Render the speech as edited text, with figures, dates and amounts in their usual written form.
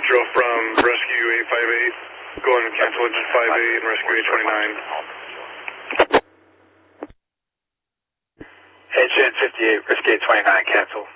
Central from Rescue 858, going to cancel engine 58 and Rescue 829. Engine 58, Rescue 829, cancel.